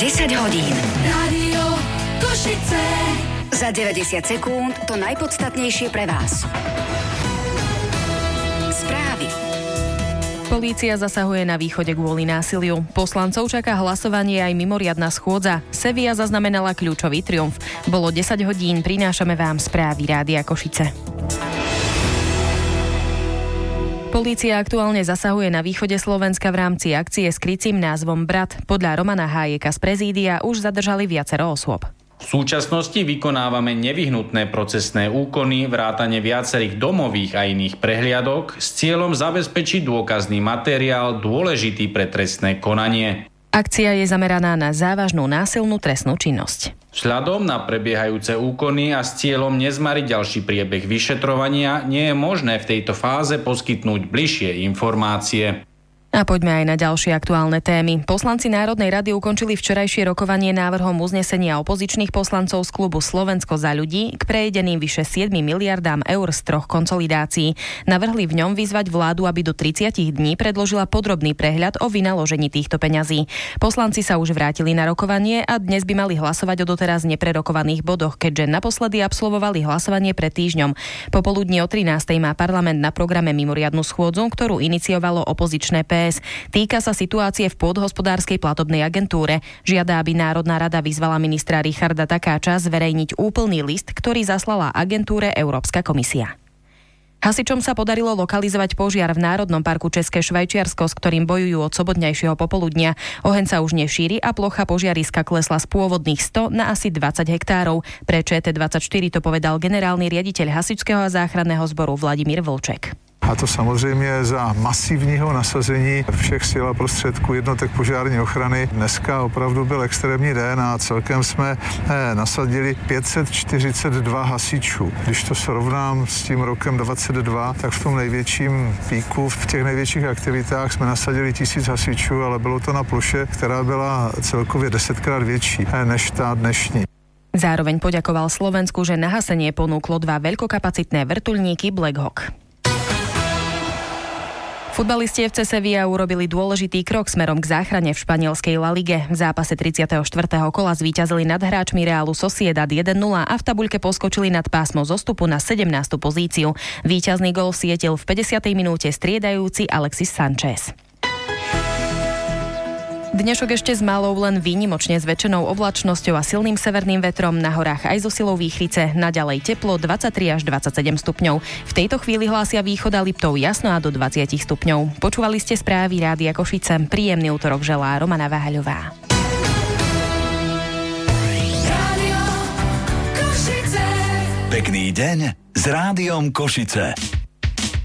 10 hodín. Rádio Košice. Za 90 sekúnd to najpodstatnejšie pre vás. Správy. Polícia zasahuje na východe kvôli násiliu. Poslancov čaká hlasovanie aj mimoriadna schôdza. Sevilla zaznamenala kľúčový triumf. Bolo 10 hodín, prinášame vám správy Rádia Košice. Polícia aktuálne zasahuje na východe Slovenska v rámci akcie s krycím názvom Brat. Podľa Romana Hájeka z prezídia už zadržali viacero osôb. V súčasnosti vykonávame nevyhnutné procesné úkony, vrátane viacerých domových a iných prehliadok s cieľom zabezpečiť dôkazný materiál dôležitý pre trestné konanie. Akcia je zameraná na závažnú násilnú trestnú činnosť. Vzhľadom na prebiehajúce úkony a s cieľom nezmariť ďalší priebeh vyšetrovania nie je možné v tejto fáze poskytnúť bližšie informácie. A poďme aj na ďalšie aktuálne témy. Poslanci Národnej rady ukončili včerajšie rokovanie návrhom uznesenia opozičných poslancov z klubu Slovensko za ľudí k prejedeným vyše 7 miliardám eur z 3 konsolidácií. Navrhli v ňom vyzvať vládu, aby do 30 dní predložila podrobný prehľad o vynaložení týchto peňazí. Poslanci sa už vrátili na rokovanie a dnes by mali hlasovať o doteraz neprerokovaných bodoch, keďže naposledy absolvovali hlasovanie pred týždňom. Popoludní o 13:00 má parlament na programe mimoriadnu schôdzu, ktorú iniciovalo opozičné PS. Týka sa situácie v pôdohospodárskej platobnej agentúre. Žiada, aby Národná rada vyzvala ministra Richarda Takáča zverejniť úplný list, ktorý zaslala agentúre Európska komisia. Hasičom sa podarilo lokalizovať požiar v Národnom parku České Švajčiarsko, s ktorým bojujú od sobotnejšieho popoludnia. Oheň sa už nešíri a plocha požiariska klesla z pôvodných 100 na asi 20 hektárov. Pre ČT24 to povedal generálny riaditeľ Hasičského a záchranného zboru Vladimír Vlček. A to samozřejmě za masivního nasazení všech sil a prostředků jednotek požární ochrany. Dneska opravdu byl extrémní den a celkem jsme nasadili 542 hasičů. Když to srovnám s tím rokem 22, tak v tom největším píku, v těch největších aktivitách jsme nasadili 1000 hasičů, ale bylo to na ploše, která byla celkově 10krát větší než ta dnešní. Zároveň poďakoval Slovensku, že na hasenie ponúklo 2 veľkokapacitné vrtuľníky Black Hawk. Futbalisti FC Sevilla urobili dôležitý krok smerom k záchrane v španielskej La Lige. V zápase 34. kola zvíťazili nad hráčmi Realu Sociedad 1-0 a v tabuľke poskočili nad pásmo zostupu na 17. pozíciu. Víťazný gól vsietil v 50. minúte striedajúci Alexis Sanchez. Dnešok ešte s malou, len výnimočne zväčšenou oblačnosťou a silným severným vetrom, na horách aj zo silou výchrice, naďalej teplo 23 až 27 stupňov. V tejto chvíli hlásia Východ a Liptov jasno a do 20 stupňov. Počúvali ste správy Rádia Košice. Príjemný útorok želá Romana Váhaľová. Rádio Košice. Pekný deň s Rádiom Košice.